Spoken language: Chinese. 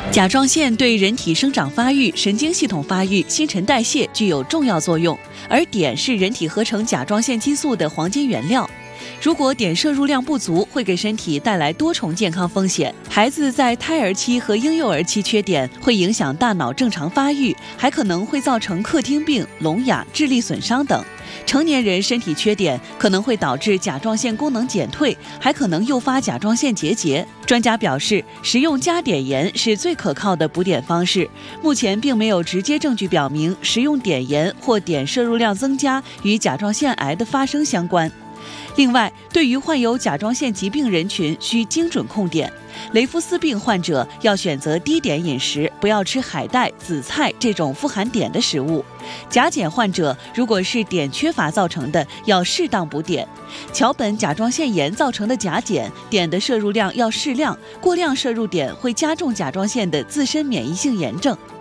甲状腺对人体生长发育、神经系统发育、新陈代谢具有重要作用，而碘是人体合成甲状腺激素的黄金原料。如果碘摄入量不足，会给身体带来多重健康风险。孩子在胎儿期和婴幼儿期缺碘，会影响大脑正常发育，还可能会造成克汀病、聋哑、智力损伤等。成年人身体缺碘可能会导致甲状腺功能减退，还可能诱发甲状腺结节。专家表示，食用加碘盐是最可靠的补碘方式。目前并没有直接证据表明食用碘盐或碘摄入量增加与甲状腺癌的发生相关。另外，对于患有甲状腺疾病人群，需精准控碘。雷夫斯病患者要选择低碘饮食，不要吃海带、紫菜这种富含碘的食物。甲减患者如果是碘缺乏造成的，要适当补碘。桥本甲状腺炎造成的甲减，碘的摄入量要适量，过量摄入碘会加重甲状腺的自身免疫性炎症。